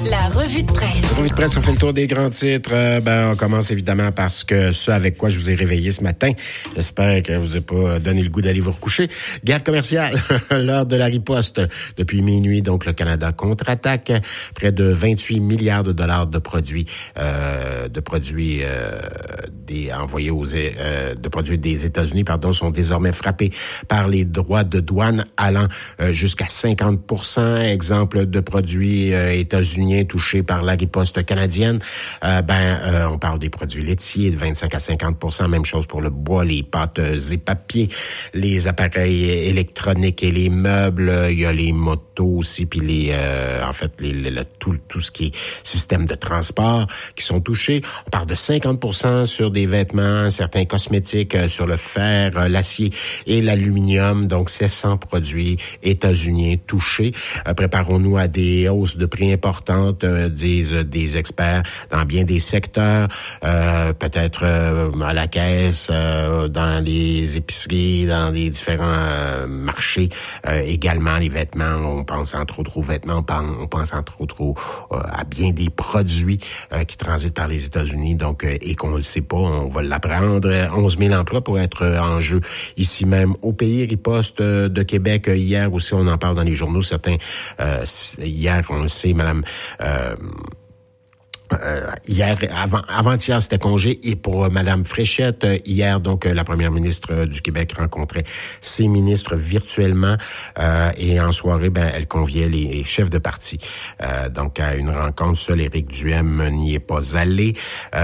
La revue de presse. La revue de presse, on fait le tour des grands titres. On commence évidemment parce que ce avec quoi je vous ai réveillé ce matin. J'espère que je vous ai pas donné le goût d'aller vous recoucher. Guerre commerciale, l'heure de la riposte. Depuis minuit, donc, le Canada contre-attaque. Près de 28 milliards de dollars de produits, envoyés de produits des États-Unis, sont désormais frappés par les droits de douane allant jusqu'à 50%. Exemple de produits états-uniens touchés par la riposte canadienne. On parle des produits laitiers de 25 à 50%. Même chose pour le bois, les pâtes et papiers, les appareils électroniques et les meubles. Il y a les motos aussi, puis tout ce qui est système de transport qui sont touchés. On parle de 50% sur des vêtements, certains cosmétiques, sur le fer, l'acier et l'aluminium. Donc, 700 produits états-uniens touchés. Préparons-nous à des hausses de prix importantes, disent des experts, dans bien des secteurs, peut-être à la caisse, dans les épiceries, dans les différents marchés, également les vêtements. On pense entre autres aux vêtements, on pense entre autres à bien des produits qui transitent par les États-Unis, donc et qu'on ne le sait pas, on va l'apprendre. 11 000 emplois pour être en jeu ici même au pays. Riposte de Québec hier aussi, on en parle dans les journaux. Certains hier, on le sait, Madame. Hier, avant-hier, c'était congé. Et pour Madame Fréchette, hier, donc, la première ministre du Québec rencontrait ses ministres virtuellement. Et en soirée, elle conviait les chefs de parti. Donc, à une rencontre, seul Éric Duhem n'y est pas allé.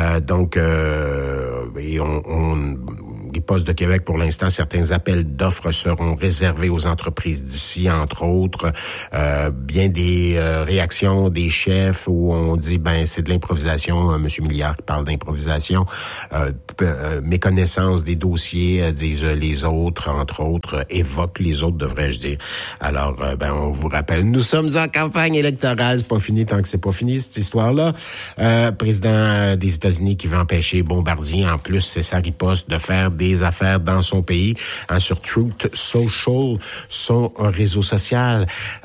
Riposte de Québec, pour l'instant, certains appels d'offres seront réservés aux entreprises d'ici, entre autres. Bien des réactions des chefs où on dit, c'est de l'improvisation. Monsieur Milliard parle d'improvisation. Méconnaissance des dossiers, disent les autres, entre autres, évoquent les autres, devrais-je dire. Alors, on vous rappelle, nous sommes en campagne électorale. C'est pas fini tant que c'est pas fini, cette histoire-là. Président des États-Unis qui veut empêcher Bombardier, en plus, c'est sa riposte, de faire des affaires dans son pays, sur Truth Social, son réseau social.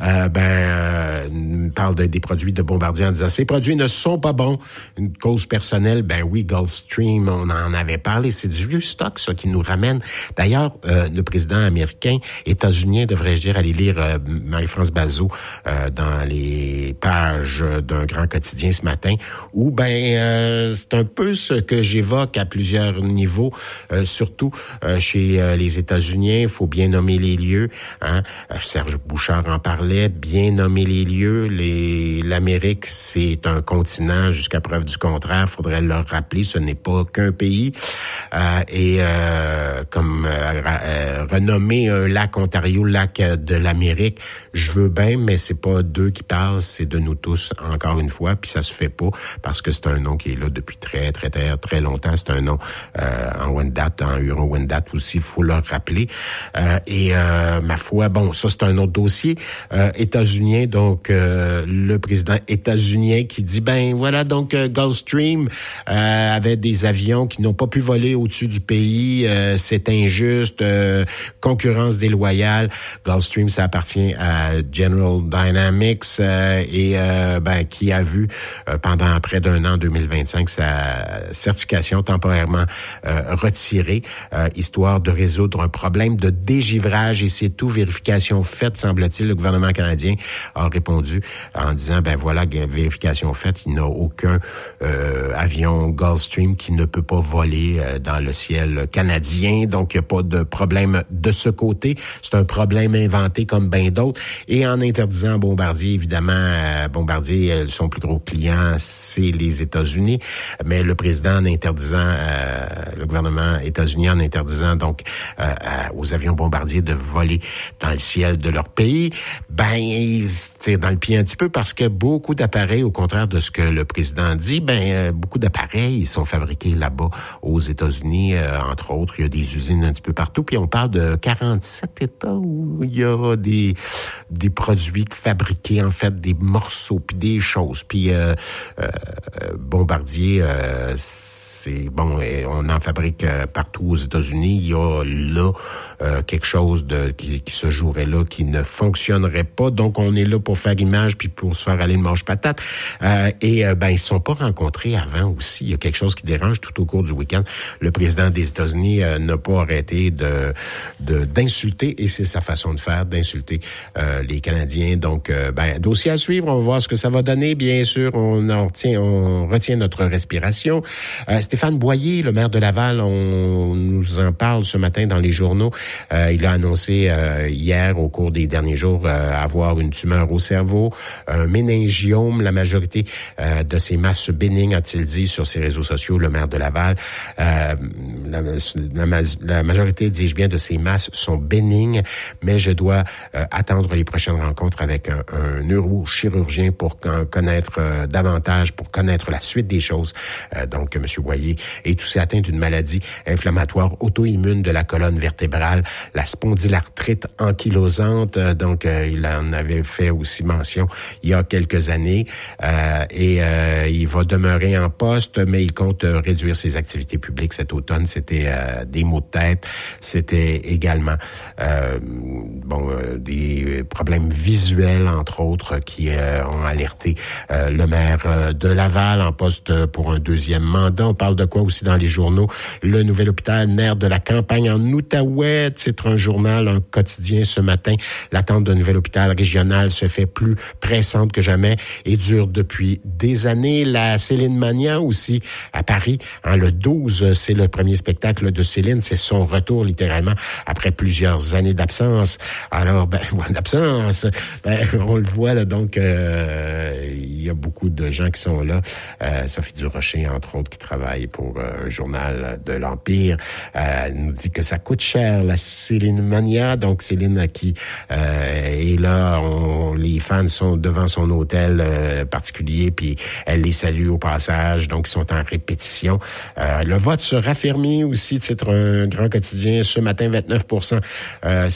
Parle des produits de Bombardier en disant, ces produits ne sont pas bons. Une cause personnelle, oui, Gulfstream, on en avait parlé. C'est du vieux stock, ça, qui nous ramène. D'ailleurs, le président américain, états-unien, devrais-je dire, aller lire Marie-France Bazot dans les pages d'un grand quotidien ce matin, où, c'est un peu ce que j'évoque à plusieurs niveaux, surtout chez les États-Unis. Il faut bien nommer les lieux. Serge Bouchard en parlait, bien nommer les lieux. L'Amérique, c'est un continent jusqu'à preuve du contraire. Il faudrait leur rappeler, ce n'est pas qu'un pays. Renommer un lac Ontario, lac de l'Amérique, je veux bien, mais c'est pas d'eux qui parlent, c'est de nous tous, encore une fois, puis ça se fait pas, parce que c'est un nom qui est là depuis très, très, très, très longtemps. C'est un nom en Wendat, en Huron-Wendat aussi, il faut leur rappeler. Ma foi, ça c'est un autre dossier. États-unien, donc le président états-unien qui dit, donc Gulfstream avait des avions qui n'ont pas pu voler au-dessus du pays, c'est injuste, concurrence déloyale. Gulfstream, ça appartient à General Dynamics qui a vu pendant près d'un an, 2025, sa certification temporairement retirée, histoire de résoudre un problème de dégivrage, et c'est tout. Vérification faite, semble-t-il. Le gouvernement canadien a répondu en disant, vérification faite, il n'y a aucun avion Gulfstream qui ne peut pas voler dans le ciel canadien, donc il n'y a pas de problème de ce côté. C'est un problème inventé comme bien d'autres, et en interdisant Bombardier, évidemment, Bombardier, son plus gros client, c'est les États-Unis, mais le président en interdisant, le gouvernement états-unien en interdisant donc aux avions Bombardier de voler dans le ciel de leur pays, ils se tirent dans le pied un petit peu, parce que beaucoup d'appareils, au contraire de ce que le président dit, beaucoup d'appareils sont fabriqués là-bas aux États-Unis, entre autres. Il y a des usines un petit peu partout, puis on parle de 47 États où il y a des produits fabriqués, en fait, des morceaux, puis des choses. Puis Bombardier, c'est bon, on en fabrique partout aux États-Unis. Il y a là quelque chose qui se jouerait là, qui ne fonctionnerait pas. Donc, on est là pour faire image puis pour se faire aller le manche-patate. Ils se sont pas rencontrés avant aussi. Il y a quelque chose qui dérange tout au cours du week-end. Le président des États-Unis n'a pas arrêté d'insulter, et c'est sa façon de faire, d'insulter les Canadiens. Donc, dossier à suivre. On va voir ce que ça va donner. Bien sûr, on retient notre respiration. Stéphane Boyer, le maire de Laval, on nous en parle ce matin dans les journaux. Il a annoncé hier, au cours des derniers jours, avoir une tumeur au cerveau, un méningiome. La majorité de ces masses bénignes, a-t-il dit sur ses réseaux sociaux, le maire de Laval. La majorité, dis-je bien, de ces masses sont bénignes, mais je dois attendre les prochaines rencontres avec un neurochirurgien pour connaître davantage, pour connaître la suite des choses. Donc, M. Boyer est aussi atteint d'une maladie inflammatoire auto-immune de la colonne vertébrale, la spondylarthrite ankylosante. Donc, il en avait fait aussi mention il y a quelques années. Il va demeurer en poste, mais il compte réduire ses activités publiques cet automne. C'était des maux de tête. C'était également des problèmes visuels, entre autres, qui ont alerté le maire de Laval en poste pour un deuxième mandat. On parle de quoi aussi dans les journaux? Le nouvel hôpital nerf de la campagne en Outaouais, titre un journal, un quotidien ce matin. L'attente d'un nouvel hôpital régional se fait plus pressante que jamais et dure depuis des années. La Céline Mania aussi à Paris. Le 12, c'est le premier spectacle de Céline. C'est son retour littéralement après plusieurs années d'absence. Alors, d'absence, on le voit là, donc il y a beaucoup de gens qui sont là. Sophie Durocher, entre autres, qui travaille pour un journal de l'Empire, nous dit que ça coûte cher, la Céline Mania. Donc, Céline qui est là, les fans sont devant son hôtel particulier, puis elle les salue au passage, donc ils sont en répétition. Le vote se raffermit aussi, titre un grand quotidien, ce matin, 29%.